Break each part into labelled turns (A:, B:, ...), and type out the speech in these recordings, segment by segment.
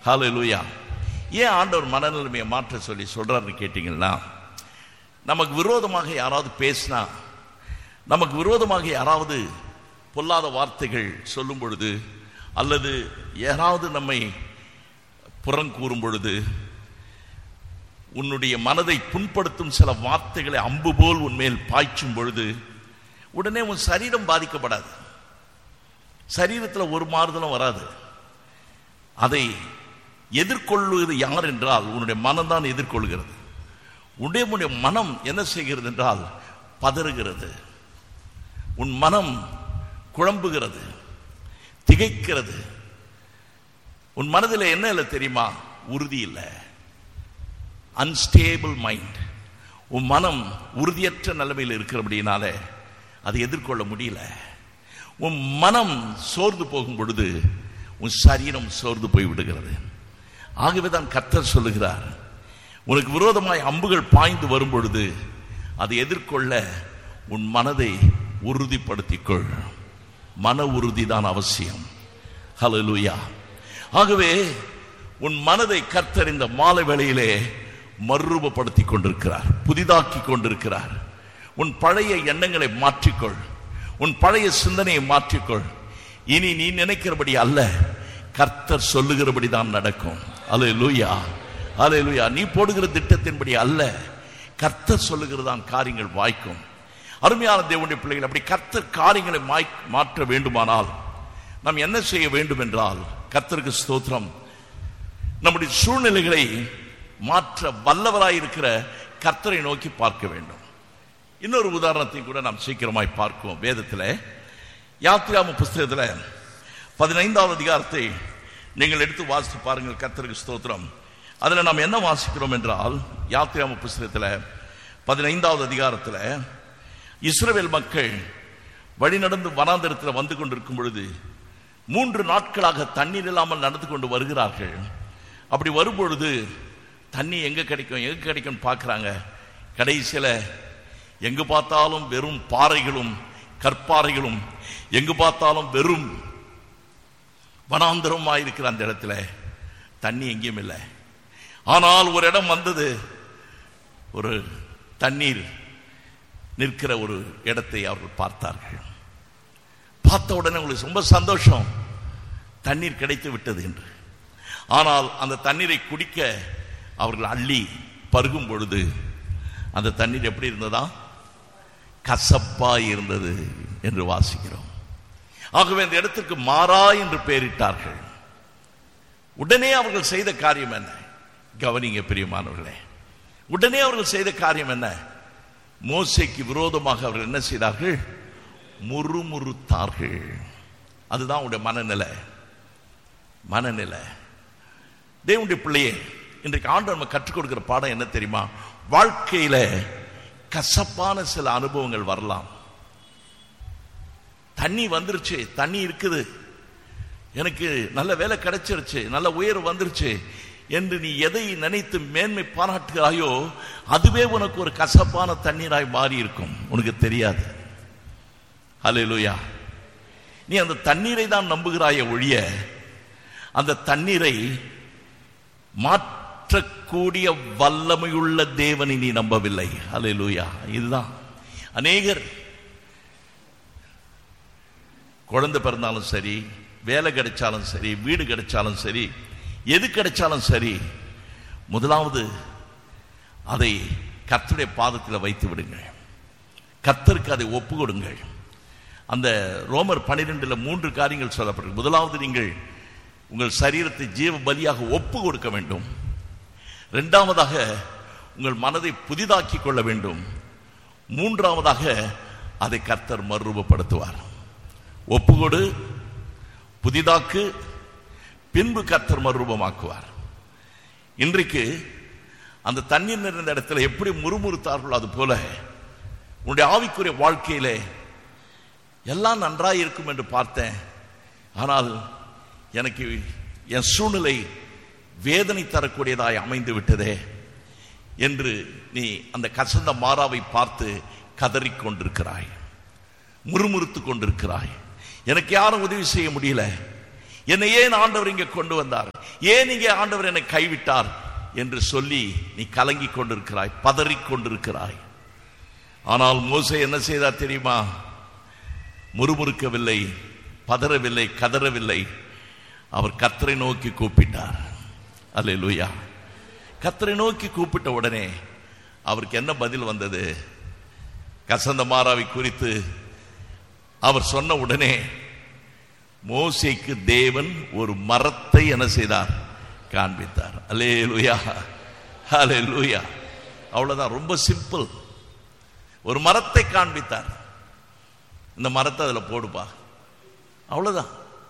A: ஹல்லேலூயா. ஏன் ஆண்டவர் மனநிலைமையை மாற்ற சொல்லி சொல்றாருன்னு கேட்டீங்கன்னா, நமக்கு விரோதமாக யாராவது பேசினா, நமக்கு விரோதமாக யாராவது பொல்லாத வார்த்தைகள் சொல்லும் பொழுது, அல்லது யாராவது நம்மை புறங்கூறும் பொழுது, உன்னுடைய மனதை புண்படுத்தும் சில வார்த்தைகளை அம்பு போல் உன்மேல் பாய்ச்சும் பொழுது, உடனே உன் சரீரம் பாதிக்கப்படாது, சரீரத்தில் ஒரு மாறுதலும் வராது. அதை எதிர்கொள்வது யார் என்றால் உன்னுடைய மனம்தான் எதிர்கொள்கிறது. உன்னுடைய மனம் என்ன செய்கிறது என்றால் பதறுகிறது. உன் மனம் குழம்புகிறது, திகைக்கிறது. உன் மனதில் என்ன இல்லை தெரியுமா? உறுதி இல்லை, அன்ஸ்டேபிள் மைண்ட். உன் மனம் உறுதியற்ற நிலைமையில் இருக்கிறபடினாலே அதை எதிர்கொள்ள முடியல. உன் மனம் சோர்ந்து போகும் பொழுது உன் சரீரம் சோர்ந்து போய் விடுகிறது. ஆகவேதான் கர்த்தர் சொல்லுகிறார், உனக்கு விரோதமாய் அம்புகள் பாய்ந்து வரும் பொழுது அதை எதிர்கொள்ள உன் மனதை உறுதிப்படுத்திக்கொள். மன உறுதி தான் அவசியம். ஹல்லேலூயா. ஆகவே உன் மனதை கர்த்தர் இந்த மாலை வேளையிலே மறுரூபப்படுத்திக் கொண்டிருக்கிறார், புதிதாக்கி கொண்டிருக்கிறார். உன் பழைய எண்ணங்களை மாற்றிக்கொள், உன் பழைய சிந்தனையை மாற்றிக்கொள். இனி நீ நினைக்கிறபடி அல்ல, கர்த்தர் சொல்லுகிறபடி தான் நடக்கும். அல்லேலூயா, அல்லேலூயா. நீ போடுகிற திட்டத்தின்படி அல்ல, கர்த்தர் சொல்லுகிறதான் காரியங்கள் வாய்க்கும். அருமையான தேவனுடைய பிள்ளைகள், அப்படி கர்த்தர் காரியங்களை மாற்ற வேண்டுமானால் நாம் என்ன செய்ய வேண்டும் என்றால், கர்த்தருக்கு ஸ்தோத்திரம், நம்முடைய சூழ்நிலைகளை மாற்ற வல்லவராயிருக்கிற கர்த்தரை நோக்கி பார்க்க வேண்டும். இன்னொரு உதாரணத்தை கூட நாம் சீக்கிரமாய் பார்க்குவோம். வேதத்தில் யாத்திராகம புஸ்தகத்தில் 15வது அதிகாரத்தை நீங்கள் எடுத்து வாசித்து பாருங்கள். கர்த்தருக்கு ஸ்தோத்திரம். அதில் நாம் என்ன வாசிக்கிறோம் என்றால், யாத்திராகம புஸ்தகத்தில் 15வது அதிகாரத்தில் இஸ்ரவேல் மக்கள் வழிநடந்து வனாந்தரத்தில் வந்து கொண்டிருக்கும் பொழுது 3 நாட்களாக தண்ணீர் இல்லாமல் நடந்து கொண்டு வருகிறார்கள். அப்படி வரும்பொழுது தண்ணி எங்கே கிடைக்கும் பார்க்குறாங்க. கடைசியில் எங்கு பார்த்தாலும் வெறும் பாறைகளும் கற்பாறைகளும், எங்கு பார்த்தாலும் வெறும் வனாந்தரமாக இருக்கிற அந்த இடத்துல தண்ணி எங்கேயும் இல்லை. ஆனால் ஒரு இடம் வந்தது, ஒரு தண்ணீர் நிற்கிற ஒரு இடத்தை அவர்கள் பார்த்தார்கள். பார்த்த உடனே உங்களுக்கு ரொம்ப சந்தோஷம், தண்ணீர் கிடைத்து விட்டது என்று. ஆனால் அந்த தண்ணீரை குடிக்க அவர்கள் அள்ளி பருகும் பொழுது அந்த தண்ணீர் எப்படி இருந்ததா? கசப்பாய் இருந்தது என்று வாசிக்கிறோம். ஆகவே அந்த இடத்திற்கு மாறா என்று பெயரிட்டார்கள். உடனே அவர்கள் செய்த காரியம் என்ன? கவனிங்க பிரியமானவர்களே, உடனே அவர்கள் செய்த காரியம் என்ன? மோசேக்கு விரோதமாக அவர்கள் என்ன செய்தார்கள்? முறுமுறுத்தார்கள். அதுதான் உடைய மனநிலை. தேவனுடைய பிள்ளையே, இன்றைக்கு ஆண்டவர் நம்ம கற்றுக் கொடுக்கிற பாடம் என்ன தெரியுமா? வாழ்க்கையில கசப்பான சில அனுபவங்கள் வரலாம். தண்ணி வந்துருச்சு, தண்ணி இருக்குது, எனக்கு நல்ல வேலை கிடைச்சிருச்சு, நல்ல உயர்வு வந்துருச்சு என்று நீ எதை நினைத்து மேன்மை பாராட்டுகிறாயோ அதுவே உனக்கு ஒரு கசப்பான தண்ணீராய் மாறி இருக்கும், உனக்கு தெரியாது. அல்லேலூயா. நீ அந்த தண்ணீரை தான் நம்புகிறாய ஒழிய அந்த தண்ணீரை மாற்றக்கூடிய வல்லமையுள்ள தேவனை நீ நம்பவில்லை. அல்லேலூயா. இதுதான் அநேகர் குழந்தை பிறந்தாலும் சரி, வேலை கிடைச்சாலும் சரி, வீடு கிடைச்சாலும் சரி, எது கிடைச்சாலும் சரி, முதலாவது அதை கர்த்தருடைய பாதத்தில் வைத்து விடுங்கள், கர்த்தருக்கு அதை ஒப்பு கொடுங்கள். அந்த ரோமர் 12 3 காரியங்கள் சொல்லப்பட்டிருக்கு. முதலாவது, நீங்கள் உங்கள் சரீரத்தை ஜீவ பலியாக ஒப்பு கொடுக்க வேண்டும். இரண்டாவதாக, உங்கள் மனதை புதிதாக்கி கொள்ள வேண்டும். மூன்றாவதாக, அதை கர்த்தர் மறுரூபப்படுத்துவார். ஒப்புக்கொடு, புதிதாக்கு, பின்பு கர்த்தர் மறுரூபமாக்குவார். இன்றைக்கு அந்த தண்ணீர் நிறைந்த இடத்துல எப்படி முறுமுறுத்தார்களோ அது போல உன்னுடைய ஆவிக்குரிய வாழ்க்கையிலே எல்லாம் நன்றாய் இருக்கும் என்று பார்த்தேன், ஆனால் எனக்கு என் சூழ்நிலை வேதனை தரக்கூடியதாய் அமைந்து விட்டதே என்று நீ அந்த கசந்த மாறாவை பார்த்து கதறிக்கொண்டிருக்கிறாய், முறுமுறுத்து கொண்டிருக்கிறாய். எனக்கு யாரும் உதவி செய்ய முடியல, என்னை ஏன் ஆண்டவர் இங்கே கொண்டு வந்தார், ஏன் இங்கே ஆண்டவர் என்னை கைவிட்டார் என்று சொல்லி நீ கலங்கி கொண்டிருக்கிறாய், பதறிக் கொண்டிருக்கிறாய். ஆனால் மோசே என்ன செய்தார் தெரியுமா? முறுமுறுக்கவில்லை, பதறவில்லை, கதறவில்லை. அவர் கர்த்தரை நோக்கி கூப்பிட்டார். அல்லேலூயா. கர்த்தரை நோக்கி கூப்பிட்ட உடனே அவருக்கு என்ன பதில் வந்தது? கசந்த மாறாவை குறித்து அவர் சொன்ன உடனே மோசேக்கு தேவன் ஒரு மரத்தை என்ன செய்தார்? காண்பித்தார். அல்லேலூயா, அல்லேலூயா. அவ்வளவுதான், ரொம்ப சிம்பிள். ஒரு மரத்தை காண்பித்தார். இந்த மரத்தை அதுல போடுப்பா, அவ்வளவுதான்.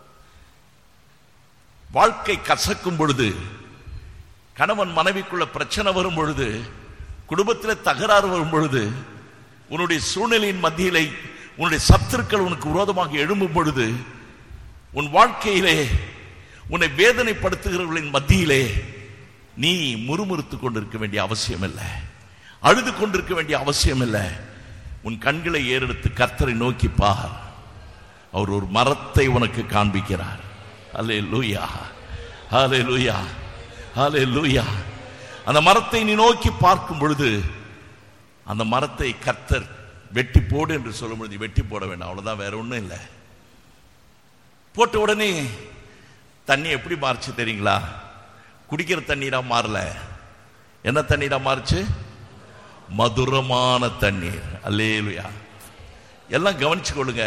A: வாழ்க்கை கசக்கும் பொழுது, கணவன் மனைவிக்குள்ள பிரச்சனை வரும் பொழுது, குடும்பத்தில் தகராறு வரும் பொழுது, உன்னுடைய சூழ்நிலையின் மத்தியிலே உன்னுடைய சத்துருக்கள் உனக்கு விரோதமாக எழும்பும் பொழுது, உன் வாழ்க்கையிலே உன்னை வேதனைப்படுத்துகிறவர்களின் மத்தியிலே நீ முறுமுறுத்துக் கொண்டிருக்க வேண்டிய அவசியம் இல்லை, அழுது கொண்டிருக்க வேண்டிய அவசியம் இல்லை. உன் கண்களை ஏறெடுத்து கர்த்தரை நோக்கி பார். அவர் ஒரு மரத்தை உனக்கு காண்பிக்கிறார். அல்லேலூயா, அல்லேலூயா, அல்லேலூயா. அந்த மரத்தை நீ நோக்கி பார்க்கும் பொழுது அந்த மரத்தை கர்த்தர் வெட்டி போடு என்று சொல்லும் பொழுது வெட்டி போட வேண்டாம், அவ்வளவுதான், வேற ஒண்ணும் இல்லை. போட்ட உடனே தண்ணி எப்படி மாறுச்சு தெரியுங்களா? குடிக்கிற தண்ணீரா மாறல. என்ன தண்ணீரா மாறுச்சு? மதுரமான தண்ணீர். அல்லேலூயா. எல்லாம் கவனிச்சு கொள்ளுங்க.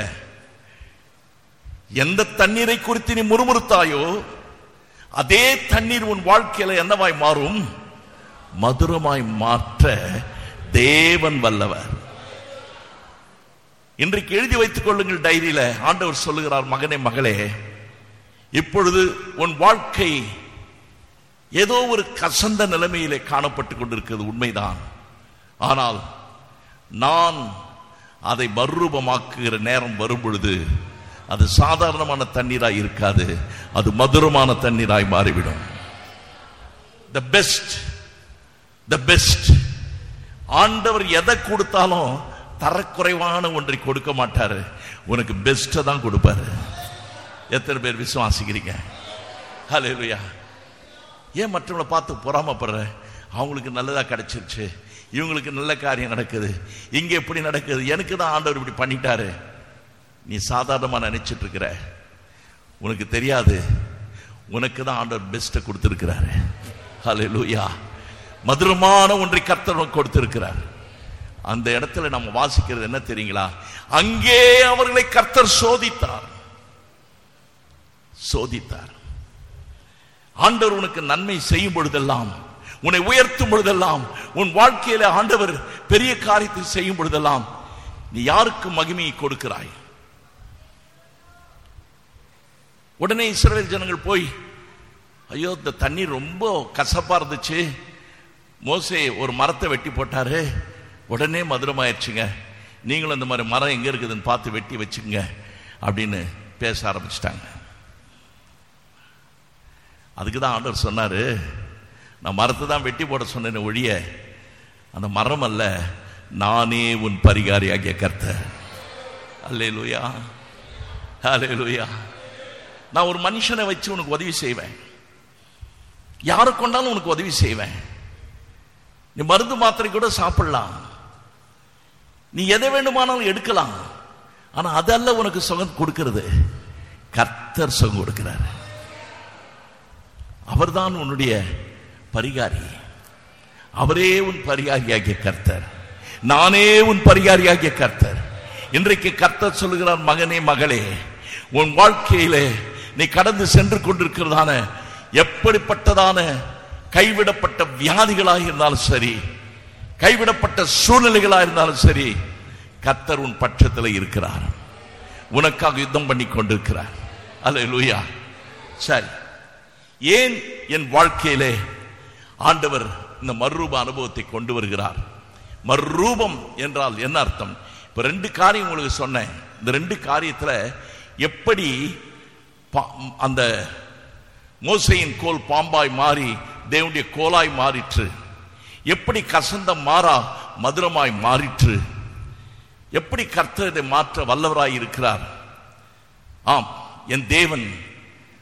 A: எந்த தண்ணீரை குறித்து நீ முறுமுறுத்தாயோ அதே தண்ணீர் உன் வாழ்க்கையில என்னவாய் மாறும்? மதுரமாய் மாற்ற தேவன் வல்லவர். இன்றைக்கு எழுதி வைத்துக் கொள்ளுங்கள் டைரியில. ஆண்டவர் சொல்லுகிறார், மகனே மகளே, இப்பொழுது உன் வாழ்க்கை ஏதோ ஒரு கசந்த நிலைமையிலே காணப்பட்டுக் கொண்டிருக்கிறது, உண்மைதான். ஆனால் நான் அதை மறுரூபமாக்குகிற நேரம் வரும் பொழுது அது சாதாரணமான தண்ணீராய் இருக்காது, அது மதுரமான தண்ணீராய் மாறிவிடும். the best. ஆண்டவர் எதை கொடுத்தாலும் தரக்குறைவான ஒன்றை கொடுக்க மாட்டாரு, உனக்கு பெஸ்ட தான் கொடுப்பாரு. எத்தனை பேர் விசுவாசிக்கிறீங்க? ஹல்லேலூயா. ஏன் மற்றவங்களை பார்த்து பொறாமப்படுற? அவங்களுக்கு நல்லதா கிடைச்சிருச்சு, இவங்களுக்கு நல்ல காரியம் நடக்குது, இங்க எப்படி நடக்குது, எனக்கு தான் ஆண்டவர் இப்படி பண்ணிட்டாரு. நீ சாதாரணமா நினைச்சிட்டு இருக்கிற, உனக்கு தெரியாது, உனக்கு தான் ஆண்டவர் பெஸ்ட கொடுத்திருக்கிறாரு. ஹல்லேலூயா. மதுரமான ஒன்றை கர்த்தர் கொடுத்திருக்கிறார். அந்த இடத்துல நம்ம வாசிக்கிறது என்ன தெரியுங்களா? அங்கே அவர்களை கர்த்தர் சோதித்தார். ஆண்டவர் உனக்கு நன்மை செய்யும் பொழுதெல்லாம், உன்னை உயர்த்தும் பொழுதெல்லாம், உன் வாழ்க்கையில ஆண்டவர் பெரிய காரியத்தை செய்யும் பொழுதெல்லாம் நீ யாருக்கு மகிமையை கொடுக்கிறாய்? உடனே இஸ்ரவேல் ஜனங்கள் போய், ஐயோ இந்த தண்ணீர் ரொம்ப கசப்பா இருந்துச்சு, மோசே ஒரு மரத்தை வெட்டி போட்டாரு, உடனே மதுரமாயிடுச்சுங்க, நீங்களும் இந்த மாதிரி மரம் எங்க இருக்குதுன்னு பார்த்து வெட்டி வச்சுங்க அப்படின்னு பேச ஆரம்பிச்சிட்டாங்க. அதுக்கு தான் ஆண்டவர் சொன்னாரு, நான் மரத்தை தான் வெட்டி போட சொன்னேன் ஒழிய அந்த மரம் அல்ல, நானே உன் பரிகாரியாகிய கர்த்தர். அல்லேலூயா, அல்லேலூயா. நான் ஒரு மனுஷனை வச்சு உனக்கு உதவி செய்வேன், யாரு கொண்டாலும் உனக்கு உதவி செய்வேன். நீ மருந்து மாத்திரை கூட சாப்பிடலாம், நீ எதை வேண்டுமானாலும் எடுக்கலாம், ஆனா அதல்ல உனக்கு சுகம் கொடுக்கிறது, கர்த்தர் சுகம் கொடுக்கிறார். அவர்தான் உன்னுடைய பரிகாரி, அவரே உன் பரிகாரியாகிய கர்த்தர், நானே உன் பரிகாரியாகிய கர்த்தர். இன்றைக்கு கர்த்தர் சொல்லுகிறார், மகனே மகளே, உன் வாழ்க்கையிலே நீ கடந்து சென்று கொண்டிருக்கிறதான எப்படிப்பட்டதான கைவிடப்பட்ட வியாதிகளாக இருந்தாலும் சரி, கைவிடப்பட்ட சூழ்நிலைகளாக இருந்தாலும் சரி, கர்த்தர் உன் பட்சத்தில் இருக்கிறார், உனக்காக யுத்தம் பண்ணி கொண்டிருக்கிறார். அல்லேலூயா. சரி, ஏன் என் வாழ்க்கையிலே ஆண்டவர் இந்த மறுரூப அனுபவத்தை கொண்டு வருகிறார்? மறுரூபம் என்றால் என்ன அர்த்தம்? இப்ப ரெண்டு காரியம் உங்களுக்கு சொன்னேன். இந்த ரெண்டு காரியத்துல எப்படி அந்த மோசேயின் கோல் பாம்பாய் மாறி தேவனுடைய கோலாய் மாறிற்று, எப்படி கசந்த மாறா மதுரமாய் மாறிற்று, எப்படி கர்த்தர் இதை மாற்ற வல்லவராய் இருக்கிறார். ஆம், என் தேவன்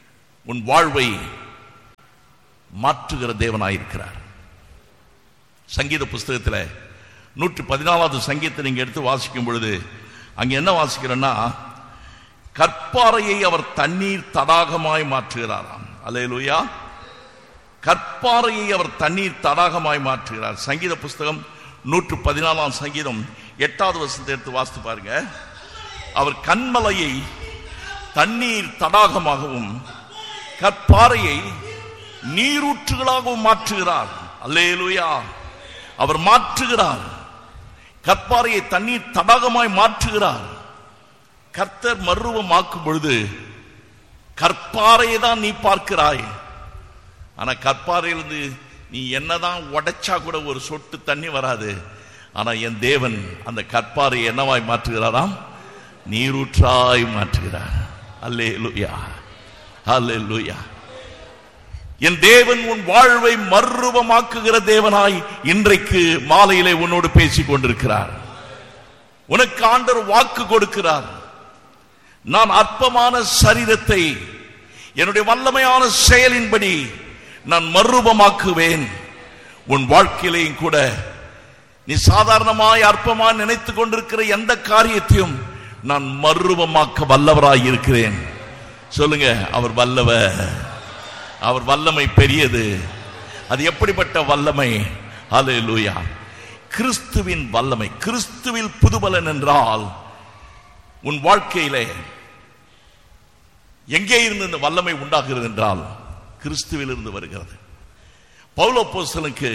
A: உன் வாழ்வை மாற்றுகிற தேவனாயிருக்கிறார். சங்கீத புஸ்தகத்தில் 114வது சங்கீதத்தை நீங்க எடுத்து வாசிக்கும் பொழுது அங்க என்ன வாசிக்கிறேன்னா, கற்பாறையை அவர் தண்ணீர் தடாகமாய் மாற்றுகிறாராம். அல்லேலூயா. கற்பாறையை அவர் தண்ணீர் தடாகமாய் மாற்றுகிறார். சங்கீத புஸ்தகம் 114ஆம் சங்கீதம் 8வது வசனத்தை எடுத்து வாசித்து பாருங்க. அவர் கன்மலையை தண்ணீர் தடாகமாகவும் கற்பாறையை நீரூற்றுகளாகவும் மாற்றுகிறார். அல்லேலூயா. அவர் மாற்றுகிறார். கற்பாறையை தண்ணீர் தடாகமாய் மாற்றுகிறார். கர்த்தர் மறுரூபமாக்கும் பொழுது கற்பாறையை தான் நீ பார்க்கிறாய். ஆனா கற்பாறையிலிருந்து நீ என்னதான் உடைச்சா கூட ஒரு சொட்டு தண்ணி வராது. ஆனா என் தேவன் அந்த கற்பாறையை என்னவாய் மாற்றுகிறாராம்? நீரூற்றாய் மாற்றுகிறார். அல்லேலூயா, அல்லேலூயா. என் தேவன் உன் வாழ்வை மறுரூபமாக்குகிற தேவனாய் இன்றைக்கு மாலையிலே உன்னோடு பேசிக் கொண்டிருக்கிறார். உனக்கு ஆண்டவர் வாக்கு கொடுக்கிறார். நான் அற்பமான சரீரத்தை என்னுடைய வல்லமையான செயலின்படி நான் மறுரூபமாக்குவேன். உன் வாழ்க்கையிலேயும் கூட நீ சாதாரணமாய் அற்பமாய் நினைத்துக் கொண்டிருக்கிற எந்த காரியத்தையும் நான் மறுரூபமாக்க வல்லவராய் இருக்கிறேன். சொல்லுங்க, அவர் வல்லவர். அவர் வல்லமை பெரியது. அது எப்படிப்பட்ட வல்லமை? அல்லேலூயா. கிறிஸ்துவின் வல்லமை. கிறிஸ்துவில் புதுபலன் என்றால் உன் வாழ்க்கையிலே எங்கே இருந்து இந்த வல்லமை உண்டாகிறது என்றால் கிறிஸ்துவில் இருந்து வருகிறது. பவுல் அப்போஸ்தலனுக்கு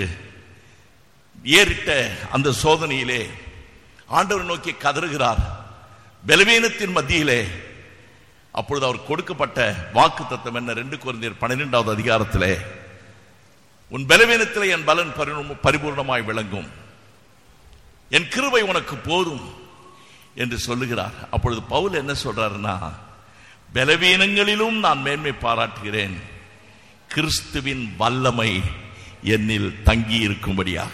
A: ஏறிட்ட அந்த சோதனையிலே ஆண்டவர் நோக்கி கதறுகிறார். பலவீனத்தின் மத்தியிலே அப்பொழுது அவர் கொடுக்கப்பட்ட வாக்கு தத்தம் என்ன? 2 கொரிந்தியர் 12வது அதிகாரத்திலே, உன் பலவீனத்திலே என் பலன் பரிபூர்ணமாய் விளங்கும், என் கிருபை உனக்கு போதும் என்று சொல்லுகிறார். அப்பொழுது பவுல் என்ன சொல்றாருன்னா, பலவீனங்களிலும் நான் மேன்மை பாராட்டுகிறேன், கிறிஸ்துவின் வல்லமை என்னில் தங்கி இருக்கும்படியாக.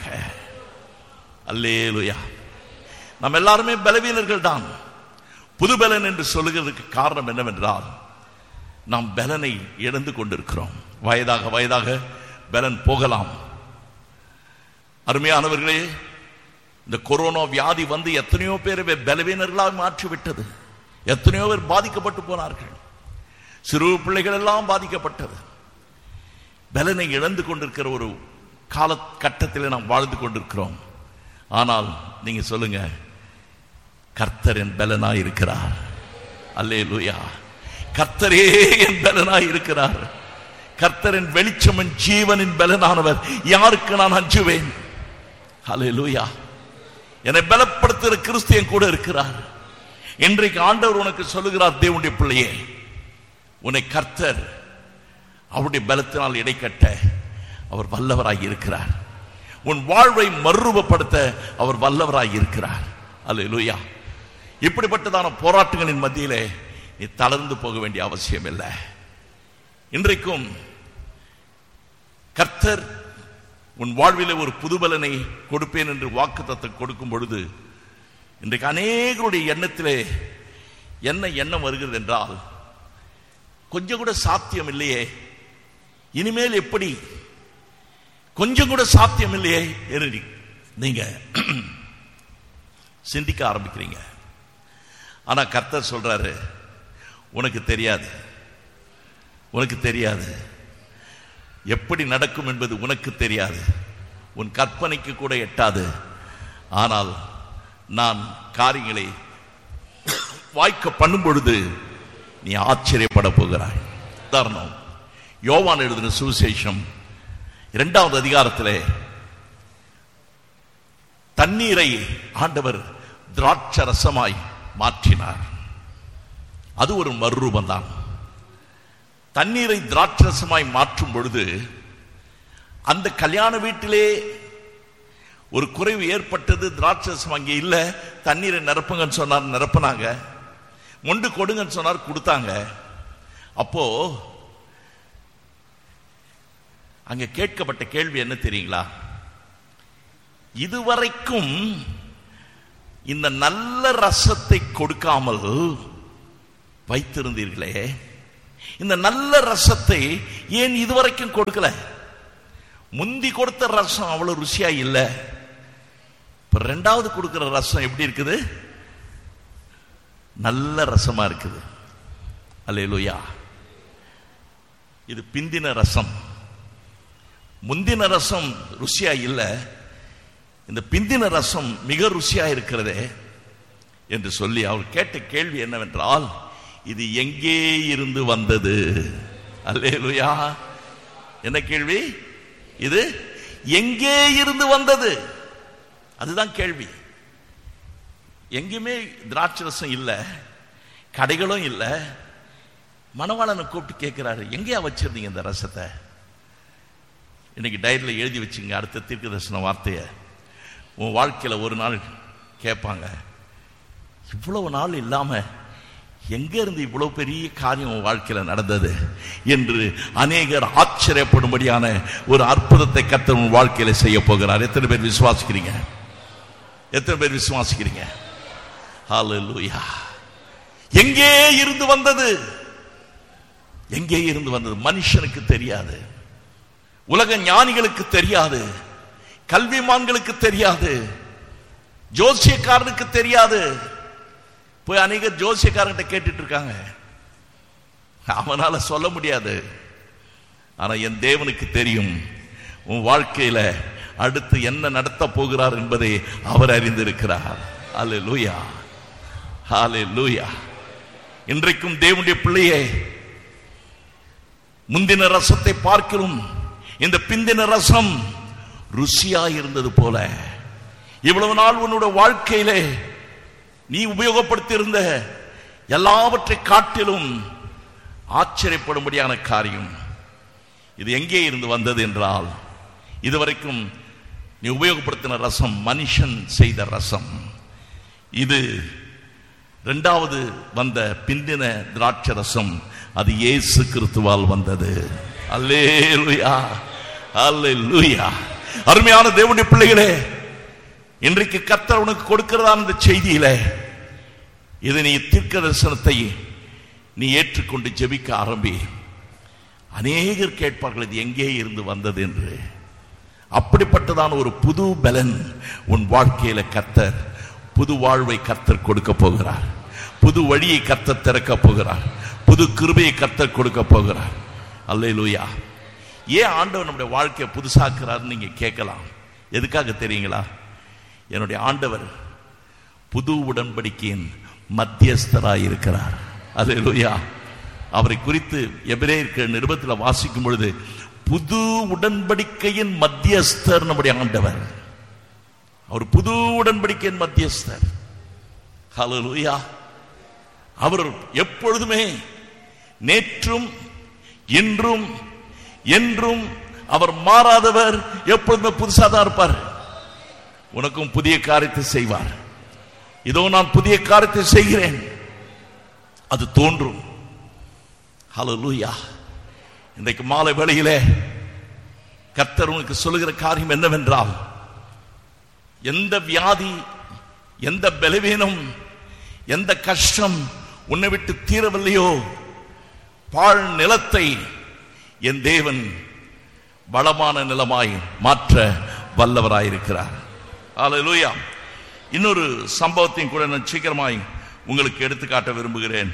A: அல்லேலூயா. நாம் எல்லாருமே பலவீனர்கள் தான். புதுபலன் என்று சொல்லுகிறதுக்கு காரணம் என்னவென்றால், நாம் பலனை இழந்து கொண்டிருக்கிறோம். வயதாக வயதாக பலன் போகலாம். அருமையானவர்களே, இந்த கொரோனா வியாதி வந்து எத்தனையோ பேர் பலவீனர்களாக மாற்றிவிட்டது. எத்தனையோ பேர் பாதிக்கப்பட்டு போனார்கள். சிறு பிள்ளைகள் எல்லாம் பாதிக்கப்பட்டது. பலனை இழந்து கொண்டிருக்கிற ஒரு காலகட்டத்தில் நாம் வாழ்ந்து கொண்டிருக்கிறோம். ஆனால் நீங்க சொல்லுங்க, கர்த்தர் என் பலனாய் இருக்கிறார். அல்லேலூயா. கர்த்தரே என் பலனாய் இருக்கிறார். கர்த்தரின் வெளிச்சம் ஜீவனின் பலனானவர். யாருக்கு நான் அஞ்சுவேன்? அல்லேலூயா. என்னை பலப்படுத்துகிற கிறிஸ்து என் கூட இருக்கிறார். இன்றைக்கு ஆண்டவர் உனக்கு சொல்லுகிறார், தேவனுடைய பிள்ளையே, உன்னை கர்த்தர் அவருடைய பலத்தினால் இடைக்கட்ட அவர் வல்லவராய் இருக்கிறார். உன் வாழ்வை மறுரூபப்படுத்த அவர் வல்லவராய் இருக்கிறார். அல்லேலூயா. இப்படிப்பட்டதான போராட்டங்களின் மத்தியிலே நீ தளர்ந்து போக வேண்டிய அவசியம் இல்லை. இன்றைக்கும் கர்த்தர் உன் வாழ்விலே ஒரு புதுபலனை கொடுப்பேன் என்று வாக்குத்தத்தம் கொடுக்கும் பொழுது, இன்றைக்கு அநேகருடைய எண்ணத்திலே என்ன எண்ணம் வருகிறது என்றால், கொஞ்சம் கூட சாத்தியம் இல்லையே, இனிமேல் எப்படி, கொஞ்சம் கூட சாத்தியம் இல்லையே என்று நீங்க சிந்திக்க ஆரம்பிக்கிறீங்க. ஆனா கர்த்தர் சொல்றாரு, உனக்கு தெரியாது, உனக்கு தெரியாது, எப்படி நடக்கும் என்பது உனக்கு தெரியாது, உன் கற்பனைக்கு கூட எட்டாது. ஆனால் நான் காரியங்களை வாய்க்க பண்ணும் பொழுது நீ ஆச்சரியப்பட போகிறாய். உதாரணம், யோவான் எழுதின சுவிசேஷம் 2வது அதிகாரத்திலே தண்ணீரை ஆண்டவர் திராட்சை ரசமாய் மாற்றினார். அது ஒரு மறுரூபம் தான். தண்ணீரை திராட்சரசமாய் மாற்றும் பொழுது அந்த கல்யாண வீட்டிலே ஒரு குறைவு ஏற்பட்டது. திராட்சரசம் அங்கே இல்லை. தண்ணீரை நிரப்புங்கன்னு சொன்னார், நிரப்புனாங்க. மொண்டு கொடுங்கன்னு சொன்னார், கொடுத்தாங்க. அப்போ அங்க கேட்கப்பட்ட கேள்வி என்ன தெரியுங்களா? இதுவரைக்கும் இந்த நல்ல ரசத்தை கொடுக்காமல் வைத்திருந்தீர்களே, இந்த நல்ல ரசத்தை ஏன் இதுவரைக்கும் கொடுக்கல? முந்தி கொடுத்த ரசம் அவ்வளவு ருசியா இல்ல. இப்ப ரெண்டாவது கொடுக்கிற ரசம் எப்படி இருக்குது? நல்ல ரசமா இருக்குது. அல்லேலூயா. இது பிந்தின ரசம். முந்தின ரசம் ருசியா இல்ல, இந்த பிந்தின ரசம் மிக ருசியா இருக்கிறதே என்று சொல்லி அவர் கேட்ட கேள்வி என்னவென்றால், இது எங்கே இருந்து வந்தது? அல்லேலூயா. என்ன கேள்வி? இது எங்கே இருந்து வந்தது? அதுதான் கேள்வி. எங்கேயுமே திராட்சை ரசம் இல்ல, கடைகளும் இல்ல. மணவாளனை கூப்பிட்டு கேட்கிறாரு, எங்கேயா வச்சிருந்தீங்க இந்த ரசத்தை? இன்னைக்கு டைரியில் எழுதி வச்சுங்க அடுத்த தீர்க்க தரிசன வார்த்தைய. உன் வாழ்க்கையில் ஒரு நாள் கேட்பாங்க, இவ்வளவு நாள் இல்லாம எங்க இருந்து இவ்வளவு பெரிய காரியம் உன் வாழ்க்கையில நடந்தது என்று அநேகர் ஆச்சரியப்படும்படியான ஒரு அற்புதத்தை கர்த்தர் உன் வாழ்க்கையில செய்ய போகிறார். எத்தனை பேர் விசுவாசிக்கிறீங்க? எத்தனை பேர் விசுவாசிக்கிறீங்க? ஹல்லேலூயா. எங்கே இருந்து வந்தது? எங்கே இருந்து வந்தது? மனுஷனுக்கு தெரியாது, உலக ஞானிகளுக்கு தெரியாது, கல்விமான்களுக்கு தெரியாது, ஜோசியக்காரனுக்கு தெரியாது. போய் அநேகர் ஜோசியக்காரன்கிட்ட கேட்டுட்டு இருக்காங்க, அவனால சொல்ல முடியாது. ஆனா என் தேவனுக்கு தெரியும். உன் வாழ்க்கையில அடுத்து என்ன நடத்த போகிறார் என்பதை அவர் அறிந்திருக்கிறார். அல்லேலூயா, ஹல்லேலூயா. இன்றைக்கும் தேவனுடைய பிள்ளையே, முந்தின ரசத்தை பார்க்கிறோம். இந்த பிந்தின ரசம் ருசியா இருந்தது போல இவ்வளவு நாள் உன்னுடைய வாழ்க்கையிலே நீ உபயோகப்படுத்தி இருந்த எல்லாவற்றை காட்டிலும் ஆச்சரியப்படும்படியான காரியம் இது எங்கே இருந்து வந்தது என்றால், இதுவரைக்கும் நீ உபயோகப்படுத்தின ரசம் மனுஷன் செய்த ரசம். இது இரண்டாவது வந்த பிந்தின திராட்சை ரசம், அது இயேசு கிறிஸ்துவால் வந்தது. அல்லேலூயா, அல்லேலூயா. அருமையான தேவனுடைய பிள்ளைகளே, இன்றைக்கு கர்த்தர் உனக்கு கொடுக்கிறதான இந்த செய்தியில இது நீ தீர்க்க தரிசனத்தை நீ ஏற்றுக்கொண்டு ஜெபிக்க ஆரம்பி. அநேகர் கேட்பார்கள் இது எங்கே இருந்து வந்தது என்று. அப்படிப்பட்டதான ஒரு புது பலன் உன் வாழ்க்கையில கர்த்தர், புது வாழ்வை கர்த்தர் கொடுக்க போகிறார். புது வழியை கர்த்தர் திறக்க போகிறார். புது கிருபையை கர்த்தர் கொடுக்க போகிறார். அல்லேலூயா. ஏன் ஆண்டவர் நம்முடைய வாழ்க்கையை புதுசாக்குறாருன்னு நீங்க கேட்கலாம். எதுக்காக தெரியுங்களா? என்னுடைய ஆண்டவர் புது உடன்படிக்கையின் மத்தியஸ்தராய் இருக்கிறார். அல்லேலூயா. அவரை குறித்து எபிரேயர் நிருபத்தில் வாசிக்கும் பொழுது, புது உடன்படிக்கையின் மத்தியஸ்தர் நம்முடைய ஆண்டவர். அவர் புது உடன்படிக்கையின் மத்தியஸ்தர். ஹல்லேலூயா. அவர் எப்பொழுதுமே நேற்றும் இன்றும் என்றும் அவர் மாறாதவர். எப்பொழுதுமே புதுசாக தான் இருப்பார். உனக்கும் புதிய காரியத்தை செய்வார். இதோ நான் புதிய காரியத்தை செய்கிறேன், அது தோன்றும். ஹல்லேலூயா. இன்றைக்கு மாலை வேளையிலே கர்த்தர் உனக்கு சொல்லுகிற காரியம் என்னவென்றால், எந்த வியாதி, எந்த பலவீனம், எந்த கஷ்டம் உன்னை விட்டு தீரவில்லையோ, பாழ் நிலத்தை என் தேவன் வளமான நிலமாய் மாற்ற வல்லவராயிருக்கிறார். அல்லேலூயா. இன்னொரு சம்பவத்தையும் கூட நான் சீக்கிரமாய் உங்களுக்கு எடுத்துக்காட்ட விரும்புகிறேன்.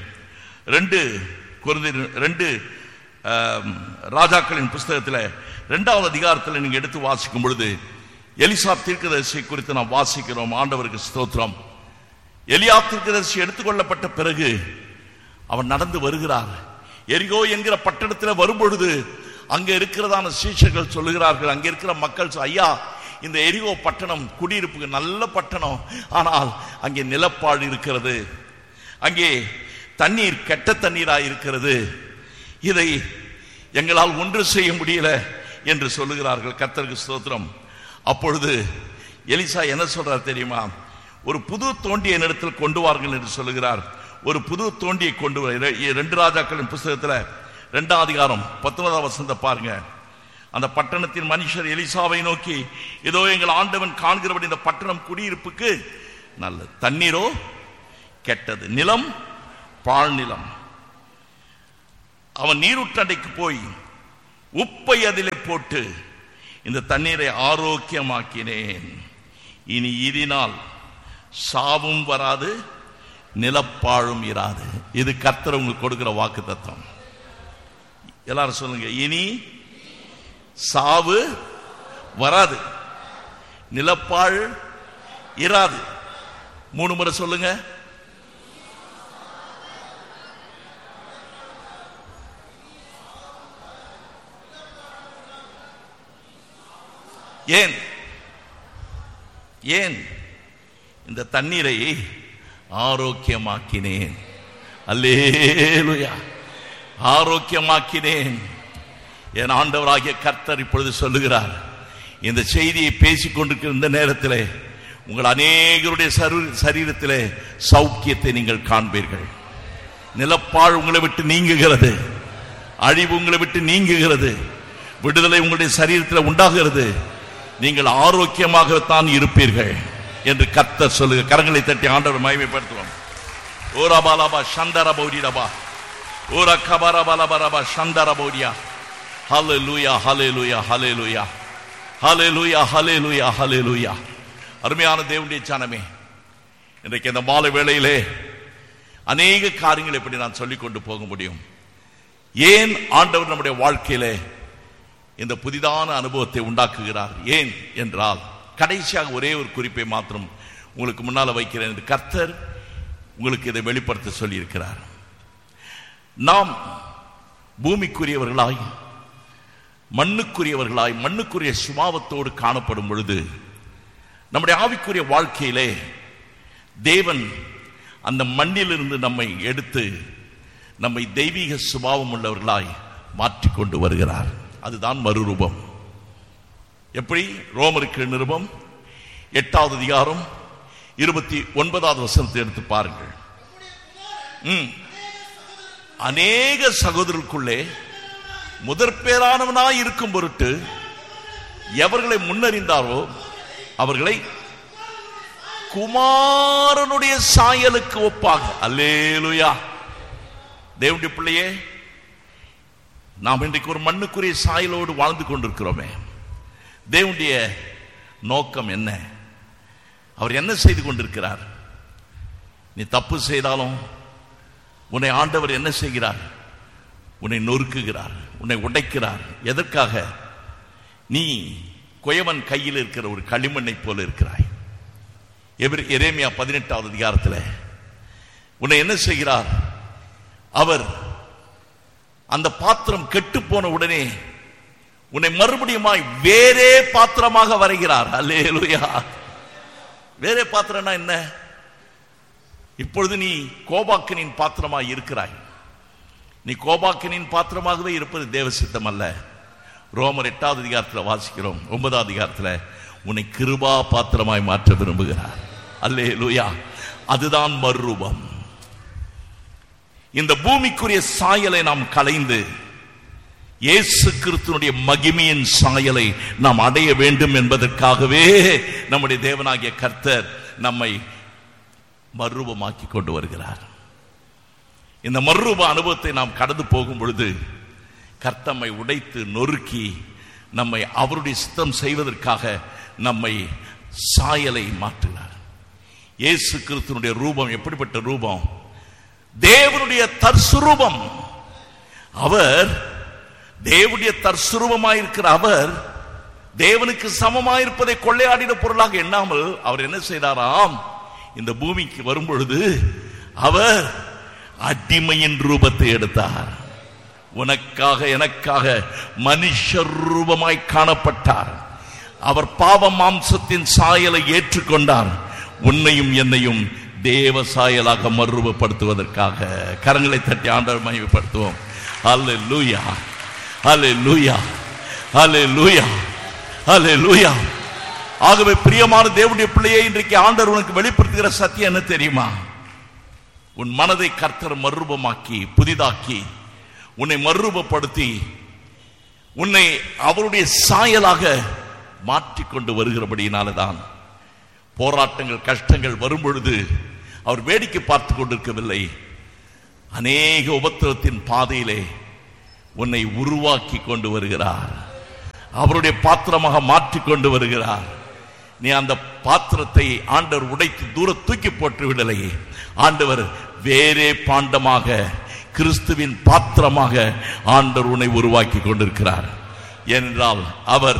A: 2 ராஜாக்களின் புஸ்தகத்தில் 2வது அதிகாரத்தில் நீங்க எடுத்து வாசிக்கும் பொழுது, எலிசா தீர்க்கதரிசி குறித்து நாம் வாசிக்கிறோம். ஆண்டவருக்கு ஸ்தோத்திரம். எலியா தீர்க்கதரிசி எடுத்துக்கொள்ளப்பட்ட பிறகு அவன் நடந்து வருகிறார். எரிகோ என்கிற பட்டணத்தில் வரும்பொழுது அங்க இருக்கிறதான சீஷர்கள் சொல்லுகிறார்கள், அங்க இருக்கிற மக்கள், ஐயா, இந்த எரிகோ பட்டணம் குடியிருப்புக்கு நல்ல பட்டணம், ஆனால் அங்கே நிலப்பாடு இருக்கிறது, அங்கே தண்ணீர் கெட்ட தண்ணீராக இருக்கிறது, இதை எங்களால் ஒன்று செய்ய முடியல என்று சொல்லுகிறார்கள். கர்த்தருக்கு ஸ்தோத்திரம். அப்பொழுது எலிசா என்ன சொல்றார் தெரியுமா? ஒரு புது தோண்டியை என்னிடத்தில் கொண்டு வார்கள் என்று சொல்லுகிறார். ஒரு புது தோண்டியை கொண்டு 2 ராஜாக்களின் புஸ்தகத்தில் 2ஆம் அதிகாரம் 19ஆம் வசனத்தை பாருங்க. அந்த பட்டணத்தின் மனுஷர் எலிசாவை நோக்கி, இதோ எங்கள் ஆண்டவன் காண்கிறபடி இந்த பட்டணம் குடியிருப்புக்கு நல்ல தண்ணீரோ கெட்டது, நிலம் பாழ் நிலம். அவன் நீரூற்றண்டைக்கு போய் உப்பை அதிலே போட்டு இந்த தண்ணீரை ஆரோக்கியமாக்கினேன், இனி இதனால் சாவும் வராது நிலப்பாழும் இராது. இது கர்த்தர் உங்களுக்கு கொடுக்கிற வாக்குத்தத்தம். எல்லாரும் சொல்லுங்க, இனி சாவு வராது நிலப்பாழ் இராது. 3 முறை சொல்லுங்க. ஏன் ஏன் இந்த தண்ணீரை ஆரோக்கியமாக்கினேன். அல்லேலூயா, ஆரோக்கியமாக்கினேன். என் ஆண்டவராகிய கர்த்தர் இப்பொழுது சொல்லுகிறார், இந்த செய்தியை பேசிக் கொண்டிருக்கிற இந்த நேரத்தில் உங்கள் அநேகருடைய சரீரத்திலே சௌக்கியத்தை நீங்கள் காண்பீர்கள். நிலப்பாழ் உங்களை விட்டு நீங்குகிறது, அழிவு உங்களை விட்டு நீங்குகிறது, விடுதலை உங்களுடைய சரீரத்தில் உண்டாகிறது. நீங்கள் ஆரோக்கியமாகத்தான் இருப்பீர்கள் என்று கர்த்தர் சொல்லுங்க. கரங்களை தட்டி ஆண்டவர் மகிமைப்படுத்துவோம். ஓரா பாலாபா சந்தர பௌரிடபா ஓரா கபரா பாலபரபா சந்தர பௌரியா. ஹல்லேலூயா, ஹல்லேலூயா, ஹல்லேலூயா, ஹல்லேலூயா, ஹல்லேலூயா, ஹல்லேலூயா. அருமையான தேவனுடைய ஜனமே, இன்றைக்கு இந்த மாலை வேளையிலே அநேக காரியங்களை எப்படி நான் சொல்லிக் கொண்டு போக முடியும். ஏன் ஆண்டவர் நம்முடைய வாழ்க்கையிலே இந்த புதிதான அனுபவத்தை உண்டாக்குகிறார்? ஏன் என்றால், கடைசியாக ஒரே ஒரு குறிப்பை மாத்திரம் உங்களுக்கு முன்னால் வைக்கிறேன். கர்த்தர் உங்களுக்கு இதை வெளிப்படுத்த சொல்லி இருக்கிறார். நாம் பூமிக்குரியவர்களாய், மண்ணுக்குரியவர்களாய், மண்ணுக்குரிய சுபாவத்தோடு காணப்படும் பொழுது நம்முடைய ஆவிக்குரிய வாழ்க்கையிலே தேவன் அந்த மண்ணிலிருந்து நம்மை எடுத்து நம்மை தெய்வீக சுபாவம் உள்ளவர்களாய் மாற்றிக்கொண்டு வருகிறார். அதுதான் மறுரூபம். எப்படி? ரோமருக்கு நிருபம் 8வது அதிகாரம் 29வது வசனத்தை எடுத்து பாருங்கள். அநேக சகோதரர்களுக்குள்ளே முதற்பேரானவனாய் இருக்கும் பொருட்டு எவர்களை முன்னறிந்தாரோ அவர்களை குமாரனுடைய சாயலுக்கு ஒப்பாக. அல்லேலூயா. தேவனுடைய பிள்ளையே, நாம் இன்றைக்கு ஒரு மண்ணுக்குரிய சாயலோடு வாழ்ந்து கொண்டிருக்கிறோமே. தேவனுடைய நோக்கம் என்ன? அவர் என்ன செய்து கொண்டிருக்கிறார்? நீ தப்பு செய்தாலும் உன்னை ஆண்டவர் என்ன செய்கிறார்? உன்னை நொறுக்குகிறார், உன்னை உடைக்கிறார். எதற்காக? நீ குயவன் கையில் இருக்கிற ஒரு களிமண்ணை போல இருக்கிறாய். எரேமியா 18வது அதிகாரத்தில் உன்னை என்ன செய்கிறார்? அவர் அந்த பாத்திரம் கெட்டு போன உடனே உன்னை மறுபடியுமாய் வேறே பாத்திரமாக வரைகிறார். அல்லேலூயா. வேறே பாத்திரம்னா என்ன? இப்பொழுது நீ கோபாக்கினின் பாத்திரமாய் இருக்கிறாய். நீ கோபாக்கினின் பாத்திரமாகவே இருப்பது தேவ சித்தம் அல்ல. ரோமர் 8வது அதிகாரத்தில் வாசிக்கிறோம். 9வது அதிகாரத்தில் உன்னை கிருபா பாத்திரமாய் மாற்ற விரும்புகிறார். அல்லேலூயா. அதுதான் மறுரூபம். இந்த பூமிக்குரிய சாயலை நாம் களைந்து இயேசு கிறிஸ்துவினுடைய மகிமையின் சாயலை நாம் அடைய வேண்டும் என்பதற்காகவே நம்முடைய தேவனாகிய கர்த்தர் நம்மை மறுரூபமாக்கி கொண்டு வருகிறார். இந்த மறுரூப அனுபவத்தை நாம் கடந்து போகும் பொழுது கர்த்தம்மை உடைத்து நொறுக்கி நம்மை அவருடைய சித்தம் செய்வதற்காக நம்மை சாயலை மாற்றினார். இயேசு கிறிஸ்துவினுடைய ரூபம் எப்படிப்பட்ட ரூபம்? தேவனுடைய தற்சுரூபம். அவர் தேவனுடைய தற்சுரூபமாயிருக்கிற அவர் தேவனுக்கு சமமாயிருப்பதை கொள்ளையாடின பொருளாக எண்ணாமல் அவர் என்ன செய்தாராம்? இந்த பூமிக்கு வரும் பொழுது அவர் அடிமையின் ரூபத்தை எடுத்தார். உனக்காக எனக்காக மனுஷ ரூபமாய் காணப்பட்டார். அவர் பாவ மாம்சத்தின் சாயலை ஏற்றுக்கொண்டார். உன்னையும் என்னையும் தேவ சாயலாக மறுரூபப்படுத்துவதற்காக. கரங்களை தட்டி ஆண்டவர் மகிமைப்படுத்துவோம். அல்லேலூயா, அல்லேலூயா, அல்லேலூயா, அல்லேலூயா. ஆகவே பிரியமான தேவனுடைய பிள்ளையை, இன்றைக்கு ஆண்டவர் உனக்கு வெளிப்படுத்துகிற சத்தியம் என்ன தெரியுமா? உன் மனதை கர்த்தர் மறுரூபமாக்கி புதிதாக்கி உன்னை மறுரூபப்படுத்தி உன்னை அவருடைய சாயலாக மாற்றிக்கொண்டு வருகிறபடியினால்தான் போராட்டங்கள் கஷ்டங்கள் வரும் பொழுது அவர் வேடிக்கை பார்த்து கொண்டிருக்கவில்லை. அநேக உபத்திரத்தின் பாதையிலே உன்னை உருவாக்கி கொண்டு வருகிறார். அவருடைய பாத்திரமாக மாற்றிக் கொண்டு வருகிறார். நீ அந்த பாத்திரத்தை ஆண்டவர் உடைத்து தூர தூக்கி போட்டு விடலை. ஆண்டவர் வேறே பாண்டமாக, கிறிஸ்துவின் பாத்திரமாக ஆண்டவர் உன்னை உருவாக்கி கொண்டிருக்கிறார். ஏனென்றால் அவர்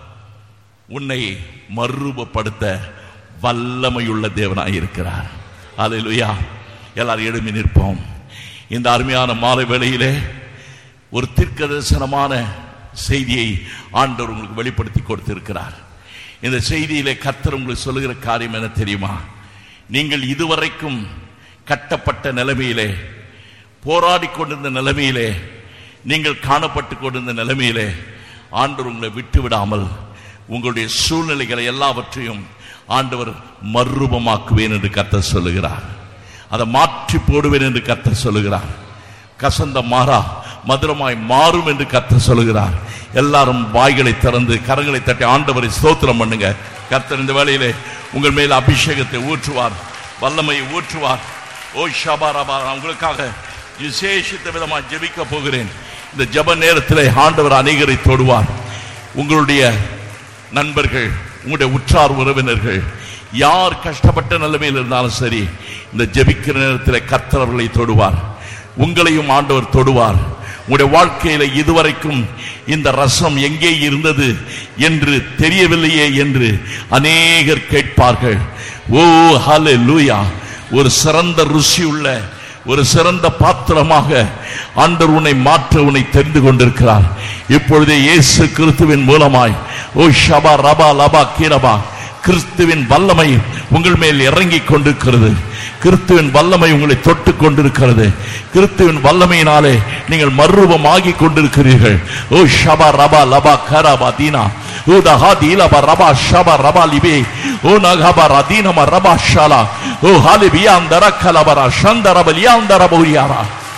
A: உன்னை மறுரூபப்படுத்த வல்லமையுள்ள தேவனாய் இருக்கிறார். அல்லேலூயா. எல்லாரும் எழும்பி நிற்போம். இந்த அருமையான மாலை வேளையிலே ஒரு தீர்க்கதரிசனமான செய்தியை ஆண்டவர் உங்களுக்கு வெளிப்படுத்தி கொடுத்திருக்கிறார். இந்த செய்தியிலே கர்த்தர் உங்களுக்கு சொல்லுகிற காரியம் என்ன தெரியுமா? நீங்கள் இதுவரைக்கும் கட்டப்பட்ட நிலைமையிலே, போராடி கொண்டிருந்த நிலைமையிலே, நீங்கள் காணப்பட்டு கொண்டிருந்த நிலைமையிலே ஆண்டவர் உங்களை விட்டு விடாமல் உங்களுடைய சூழ்நிலைகளை எல்லாவற்றையும் ஆண்டவர் மறுரூபமாக்குவேன் என்று கர்த்தர் சொல்லுகிறார். அதை மாற்றி போடுவேன் என்று கர்த்தர் சொல்லுகிறார். கசந்த மாறா மதுரமாய் மாறும் என்று கர்த்தர் சொல்லுகிறார். எல்லாரும் வாய்களை திறந்து கரங்களை தட்டி ஆண்டவரை ஸ்தோத்திரம் பண்ணுங்க. கர்த்தர் இந்த வேளையிலே உங்கள் மேல் அபிஷேகத்தை ஊற்றுவார், வல்லமையை ஊற்றுவார். ஓ ஷபாரபா, உங்களுக்காக விசேஷித்த விதமாக ஜெபிக்க போகிறேன். இந்த ஜெப நேரத்திலே ஆண்டவர் அநேகரை தொடுவார். உங்களுடைய நண்பர்கள், உங்களுடைய உற்றார் உறவினர்கள் யார் கஷ்டப்பட்ட நிலைமையில் இருந்தாலும் சரி, இந்த ஜெபிக்கிற நேரத்தில் கர்த்தர் அவர்களை தொடுவார். உங்களையும் ஆண்டவர் தொடுவார். உங்களுடைய வாழ்க்கையில இதுவரைக்கும் இந்த ரசம் எங்கே இருந்தது என்று தெரியவில்லையே என்று அநேகர் கேட்பார்கள். ஓ ஹல்லேலூயா. ஒரு சிறந்த ருசி உள்ள ஒரு சிறந்த பாத்திரமாக ஆண்டவர் உன்னை மாற்ற உன்னை தெரிந்து கொண்டிருக்கிறார். இப்பொழுதே இயேசு கிறிஸ்துவின் மூலமாய் ஓ ஷபா ரபா லபா கீரபா, கிறிஸ்துவின் வல்லமை உங்கள் மேல் இறங்கி கொண்டிருக்கிறது. கிறிஸ்துவின் வல்லமை உங்களை தொட்டு கொண்டிருக்கிறது. கிறிஸ்துவின் வல்லமையினாலே நீங்கள் மறுரூபமாகி கொண்டிருக்கிறீர்கள். ஓ ஷபா ரபா லபா கரபா தீனா ஓ தஹாதி லபா ரபா ஷபா ரபா லிபே ஓ நகபா ரதீனமா ரபா ஷாலா ஓ ஹலிபியா அந்தரக்கலபரா ஷந்தரபலியா அந்தரபூரியாரா.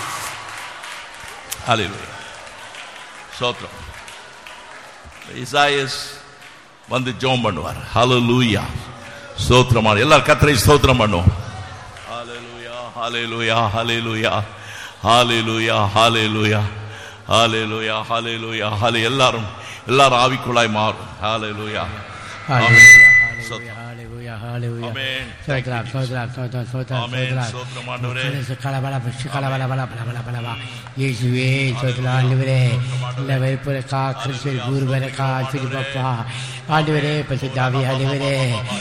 A: ஹல்லேலூயா. ஸ்தோத்திரம். இசாயாஸ் வந்து ஜெபம் பண்ணுவார். ஹல்லேலூயா. ஸ்தோத்திரமான எல்லாரும் கர்த்தரை ஸ்தோத்திரம் பண்ணுவோம். ஹல்லேலூயா, ஹல்லேலூயா, ஹல்லேலூயா, ஹல்லேலூயா, ஹல்லேலூயா, ஹல்லேலூயா, ஹல்லேலூயா, ஹல்லே. எல்லாரும் ஆவிக்குள்ளாய் மாறும். ஹல்லேலூயா.
B: ஹல்லேலூயா, ஹல்லேலூயா.
A: ஆமென்.
B: ஸ்தோத்திரம், ஸ்தோத்திரம், ஸ்தோத்திரம், ஸ்தோத்திரம்,
A: ஆமென்.
B: ஸ்தோத்திரம்.
A: ஸ்தோத்திரம் ஆண்டவரே.
B: இயேசுவே ஸ்தோத்திரம். ஆண்டவரே எல்லா வெறுப்புக்கா கிறிஸ்துவின் குருவரக்கா ஆசீர்வதிப்பா. ஆண்டவரே பரிசுத்தாவி ஆண்டவரே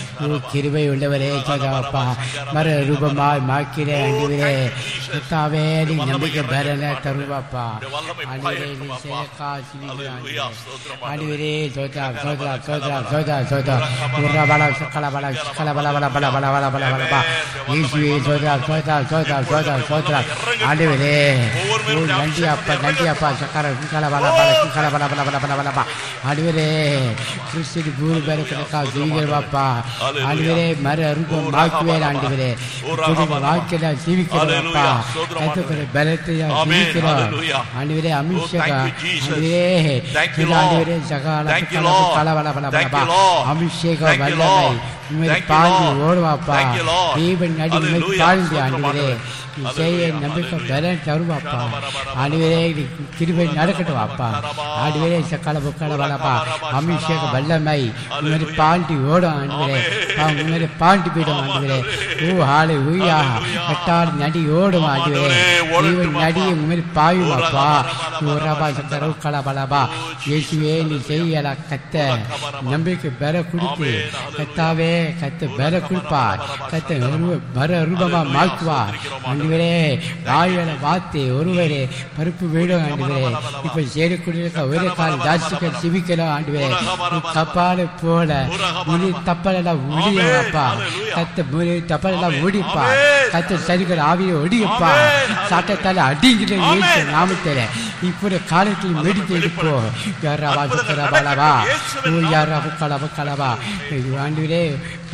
B: கிருபை உள்ளவரே சோதரப்பா, மர ரூபமாய் மாக்கிறே ஆண்டவரே. கர்த்தாவே நீ நம்பிக்கை பரன தருவாப்பா. ஆண்டவரே நீ சேகா சிவியா ஆண்டவரே ஸ்தோத்திரம், ஸ்தோத்திரம், ஸ்தோத்திரம், ஸ்தோத்திரம், ஸ்தோத்திரம். உரபல சகலபல சகலபல பல பல பல பல பல பல பல. இயேசுவே ஸ்தோத்திரம், ஸ்தோத்திரம், ஸ்தோத்திரம், ஸ்தோத்திரம், ஸ்தோத்திரம். ஆண்டவரே நன்றி அப்பா, நன்றி அப்பா. சக்கர சகலபல பல சகலபல பல பல பல பல பல. ஆண்டவரே கிறிஸ்து குரு பரக்கா ஜீவிக்கிறவாப்பா. ஆண்டவரே மர ரூபம் மாக்குவேன். ஆண்டவரே வாழ்க்கையில ஜீவிக்கிறவாப்பா. கத்துக்கிற பலத்தை ஜீவிக்கிறோம். ஆண்டவரே அபிஷேகம். ஆண்டவரே ஆண்டவரே சகல கலபல பல பல பல. அபிஷேகம் வல்லமை பாழ்ந்து ஓடுவாப்பா. தீபன் நடி பாழ்ந்து ஆண்டவரே செய்ய நம்பிக்கை பலன் தருவாப்பா. ஆண்டவரே கிருபை நடக்கட்டும் வாப்பா. ஆண்டவரே சக்கல புக்கல வளப்பா. அபிஷேக வல்லமை உண்மையை பாண்டி ஓடும். ஆண்டவரே உண்மையை பாண்டி போயிடும். ஆண்டவரே ஓ ஹாலே ஊயா கட்டால் நடி ஓடும். ஆண்டவரே தீபன் நடி உண்மையை பாயுவாப்பா. ரபா சக்கர கலபலபா. இயேசுவே நீ செய்யல கத்த நம்பிக்கை பெற கொடுத்து கத்தாவே கத்த பெற கொடுப்பார். கத்த மர ரூபமா மாற்றுவார். ஆண்டவரே வாயுல வார்த்தை ஒருவரே பருப்பு வீடும். ஆண்டவரே இப்ப சேரக்கூடிய ஒரே கால் ஜாஸ்திகள் சிவிக்கலாம். ஆண்டவரே கப்பால போல முழு தப்பலெல்லாம் முடியப்பா. கத்த முழு தப்பலெல்லாம் ஓடிப்பா. கத்த சரிகள் ஆவியை ஒடியப்பா. சாட்டத்தால அடிங்கிற நாமத்தில இப்போது காலத்தில் மெடித்து எடுப்போ. யாரா சுக்கரபலவா ஓ யாரா புக்கலபா. ஆண்டவரே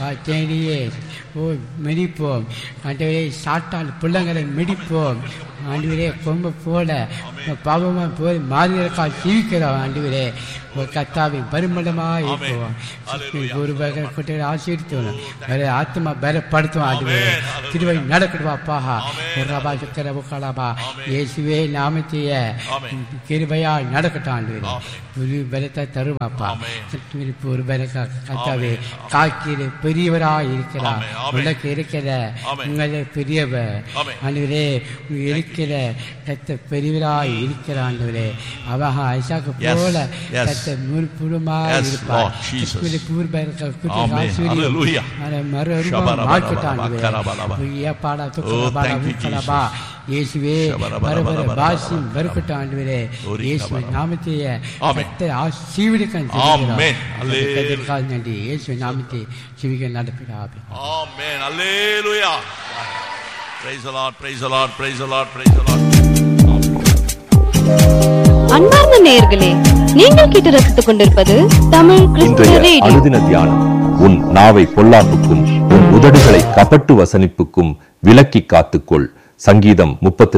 B: தேனியே ஓ மெடிப்போம். ஆண்டவரே சாட்டால் பிள்ளைங்களை மெடிப்போம். ஆண்டவரே கொம்ப போல பாவமாக போய் மாதிரிக்கா ஜீவிக்கிறோம். ஆண்டவரே கத்தாவை பரிமளமாக இருக்குவோம். குருபகை ஆசீர்த்துவோம். ஆத்மா பலப்படுத்துவோம். ஆண்டுவே திருவை நடக்கடுவாப்பா. ரபா சக்கரபு கலபா இயேசுவே நாமத்தைய கிருபையால் நடக்கட்டும். ஆண்டுவே ஒரு பலத்தை தருவாப்பா. ஒரு பல கத்தாவே காக்கிற பெரியவராக இருக்கிறார். உனக்கு இருக்கிற உங்களை பெரியவர் ஆண்டவரே இருக்கிற கத்த பெரியவராய் இருக்கிற ஆண்டவரே. அவக ஐசாக்கு போல கத்த முழுப்புறமாக இருப்பார். இயேசுவே பரபர பாசியும் பருக்கட்டும் ஆண்டவரே. இயேசுவை நாமத்தைய கத்த ஆசீர்வதிக்க நன்றி. இயேசுவை நாமத்தை சிவிக்க நடப்பிடாது.
A: ஆமென். அல்லேலூயா. Praise the Lord, praise the Lord, praise the Lord, praise the Lord.
C: அன்பார்ந்த நேயர்களே, நீங்கள் கேட்டு ரசித்துக் கொண்டிருப்பது தமிழ் கிறிஸ்துவ ரேடியோ.
D: அனுதின தியானம். உன் நாவை பொல்லாப்புக்கும் உன் உதடுகளை கபட்டு வசனிப்புக்கும் விலக்கி காத்துக்கொள். சங்கீதம்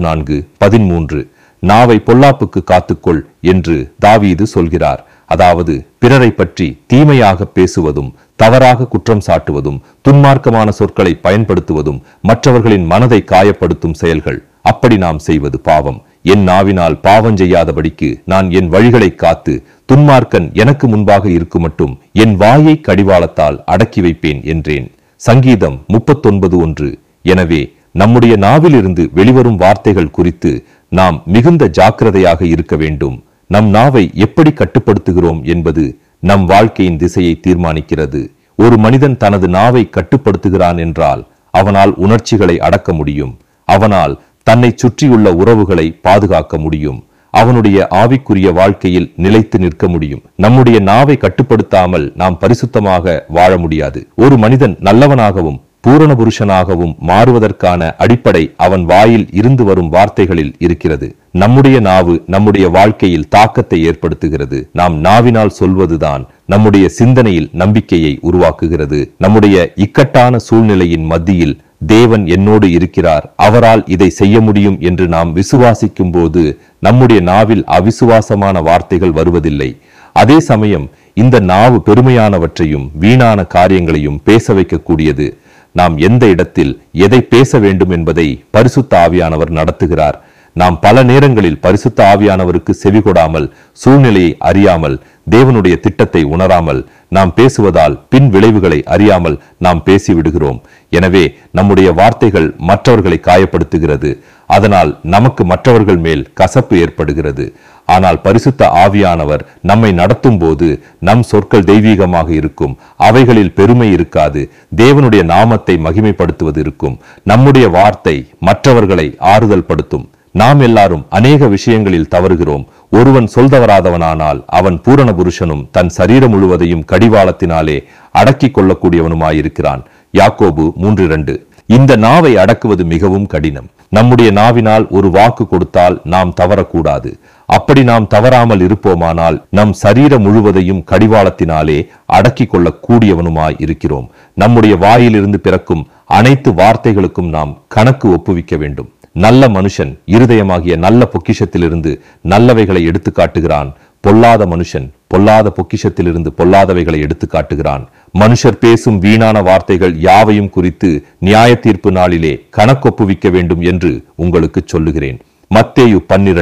D: 34:13. நாவை பொல்லாப்புக்கு காத்துக்கொள் என்று தாவீது சொல்கிறார். அதாவது பிறரை பற்றி தீமையாக பேசுவதும், தவறாக குற்றம் சாட்டுவதும், துன்மார்க்கமான சொற்களை பயன்படுத்துவதும் மற்றவர்களின் மனதை காயப்படுத்தும் செயல்கள். அப்படி நாம் செய்வது பாவம். என் நாவினால் பாவம் செய்யாதபடிக்கு நான் என் வழிகளை காத்து துன்மார்க்கன் எனக்கு முன்பாக இருக்கும் மட்டும் என் வாயை கடிவாளத்தால் அடக்கி வைப்பேன் என்றேன். சங்கீதம் 39:1. எனவே நம்முடைய நாவிலிருந்து வெளிவரும் வார்த்தைகள் குறித்து நாம் மிகுந்த ஜாக்கிரதையாக இருக்க வேண்டும். நம் நாவை எப்படி கட்டுப்படுத்துகிறோம் என்பது நம் வாழ்க்கையின் திசையை தீர்மானிக்கிறது. ஒரு மனிதன் தனது நாவை கட்டுப்படுத்துகிறான் என்றால் அவனால் உணர்ச்சிகளை அடக்க முடியும். அவனால் தன்னை சுற்றியுள்ள உறவுகளை பாதுகாக்க முடியும். அவனுடைய ஆவிக்குரிய வாழ்க்கையில் நிலைத்து நிற்க முடியும். நம்முடைய நாவை கட்டுப்படுத்தாமல் நாம் பரிசுத்தமாக வாழ முடியாது. ஒரு மனிதன் நல்லவனாகவும் பூரண புருஷனாகவும் மாறுவதற்கான அடிப்படை அவன் வாயில் இருந்து வரும் வார்த்தைகளில் இருக்கிறது. நம்முடைய நாவு நம்முடைய வாழ்க்கையில் தாக்கத்தை ஏற்படுத்துகிறது. நாம் நாவினால் சொல்வதுதான் நம்முடைய சிந்தனையில் நம்பிக்கையை உருவாக்குகிறது. நம்முடைய இக்கட்டான சூழ்நிலையின் மத்தியில் தேவன் என்னோடு இருக்கிறார், அவரால் இதை செய்ய முடியும் என்று நாம் விசுவாசிக்கும் போது நம்முடைய நாவில் அவிசுவாசமான வார்த்தைகள் வருவதில்லை. அதே சமயம் இந்த நாவு பெருமையானவற்றையும் வீணான காரியங்களையும் பேச வைக்கக்கூடியது. நாம் எந்த இடத்தில் எதை பேச வேண்டும் என்பதை பரிசுத்த ஆவியானவர் நடத்துகிறார். நாம் பல நேரங்களில் பரிசுத்த ஆவியானவருக்கு செவிகொடாமல், சூழ்நிலையை அறியாமல், தேவனுடைய திட்டத்தை உணராமல் நாம் பேசுவதால் பின் விளைவுகளை அறியாமல் நாம் பேசிவிடுகிறோம். எனவே நம்முடைய வார்த்தைகள் மற்றவர்களை காயப்படுத்துகிறது. அதனால் நமக்கு மற்றவர்கள் மேல் கசப்பு ஏற்படுகிறது. ஆனால் பரிசுத்த ஆவியானவர் நம்மை நடத்தும் போது நம் சொற்கள் தெய்வீகமாக இருக்கும். அவைகளில் பெருமை இருக்காது. தேவனுடைய நாமத்தை மகிமைப்படுத்துவது இருக்கும். நம்முடைய வார்த்தை மற்றவர்களை ஆறுதல் படுத்தும். நாம் எல்லாரும் அநேக விஷயங்களில் தவறுகிறோம். ஒருவன் சொல்தவராதவனானால் அவன் பூரண புருஷனும் தன் சரீரம் முழுவதையும் கடிவாளத்தினாலே அடக்கிக் கொள்ளக்கூடியவனுமாயிருக்கிறான். யாக்கோபு 3:2. இந்த நாவை அடக்குவது மிகவும் கடினம். நம்முடைய நாவினால் ஒரு வாக்கு கொடுத்தால் நாம் தவறக்கூடாது. அப்படி நாம் தவறாமல் இருப்போமானால் நம் சரீரம் முழுவதையும் கடிவாளத்தினாலே அடக்கிக் கொள்ளக்கூடியவனுமாய் இருக்கிறோம். நம்முடைய வாயிலிருந்து பிறக்கும் அனைத்து வார்த்தைகளுக்கும் நாம் கணக்கு ஒப்புவிக்க வேண்டும். நல்ல மனுஷன் இருதயமாகிய நல்ல பொக்கிஷத்திலிருந்து நல்லவைகளை எடுத்து காட்டுகிறான். பொல்லாத மனுஷன் பொல்லாத பொக்கிஷத்திலிருந்து பொல்லாதவைகளை எடுத்து காட்டுகிறான். மனுஷர் பேசும் வீணான வார்த்தைகள் யாவையும் குறித்து நியாய தீர்ப்பு நாளிலே கணக்கொப்புவிக்க வேண்டும் என்று உங்களுக்கு சொல்லுகிறேன். மத்தேயு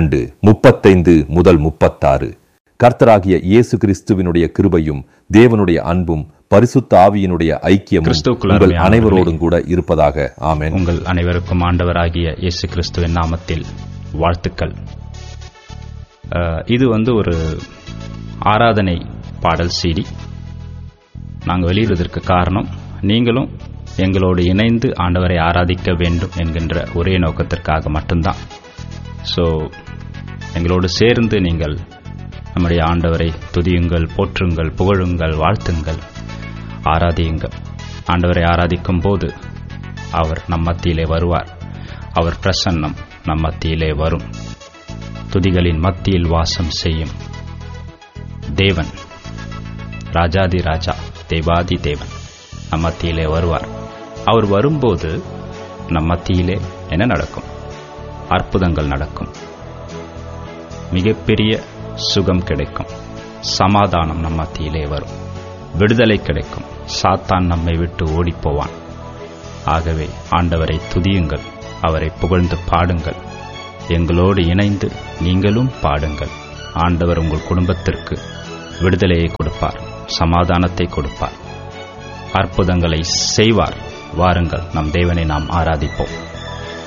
D: 12:35-36. கர்த்தராகிய இயேசு கிறிஸ்துவினுடைய கிருபையும் தேவனுடைய அன்பும் பரிசுத்த ஆவியினுடைய ஐக்கியமும் உங்கள் அனைவரோடும் கூட இருப்பதாக. ஆமென்.
E: உங்கள் அனைவருக்கும் ஆண்டவராகிய இயேசு கிறிஸ்துவின் நாமத்தில் வாழ்த்துக்கள். இது ஒரு ஆராதனை பாடல் CD. நாங்கள் வெளியிடுவதற்கு காரணம், நீங்களும் எங்களோடு இணைந்து ஆண்டவரை ஆராதிக்க வேண்டும் என்கின்ற ஒரே நோக்கத்திற்காக மட்டும்தான். ஸோ எங்களோடு சேர்ந்து நீங்கள் நம்முடைய ஆண்டவரை துதியுங்கள், போற்றுங்கள், புகழுங்கள், வாழ்த்துங்கள், ஆராதியுங்கள். ஆண்டவரை ஆராதிக்கும் போது அவர் நம் மத்தியிலே வருவார். அவர் பிரசன்னம் நம் மத்தியிலே வரும். துதிகளின் மத்தியில் வாசம் செய்யும் தேவன், ராஜாதி ராஜா, தேவாதி தேவன் நம் மத்தியிலே வருவார். அவர் வரும்போது நம் மத்தியிலே என்ன நடக்கும்? அற்புதங்கள் நடக்கும். மிகப்பெரிய சுகம் கிடைக்கும். சமாதானம் நம் மத்தியிலே வரும், விடுதலை கிடைக்கும், சாத்தான் நம்மை விட்டு ஓடிப்போவான். ஆகவே ஆண்டவரை துதியுங்கள், அவரை புகழ்ந்து பாடுங்கள். எங்களோடு இணைந்து நீங்களும் பாடுங்கள். ஆண்டவர் உங்கள் குடும்பத்திற்கு விடுதலையை கொடுப்பார், சமாதானத்தை கொடுப்பார், அற்புதங்களை செய்வார். வாருங்கள், நம் தேவனை நாம் ஆராதிப்போம்.